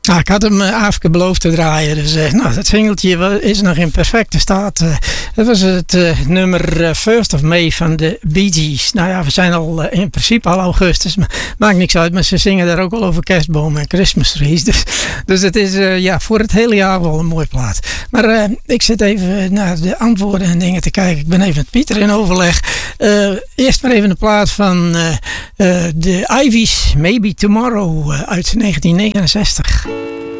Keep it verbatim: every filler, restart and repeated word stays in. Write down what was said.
Nou, ik had hem uh, Aafke beloofd te draaien. Dus uh, nou, dat singeltje is nog in perfecte staat. Uh, dat was het uh, nummer uh, First of May van de Bee Gees. Nou ja, we zijn al uh, in principe al augustus. Maar maakt niks uit. Maar ze zingen daar ook al over kerstbomen en Christmas trees. Dus, dus het is uh, ja, voor het hele jaar wel een mooi plaat. Maar uh, ik zit even naar de antwoorden en dingen te kijken. Ik ben even met Pieter in overleg. Uh, eerst maar even de plaat van uh, uh, de Ivies, Maybe Tomorrow uh, uit negentien negenenzestig.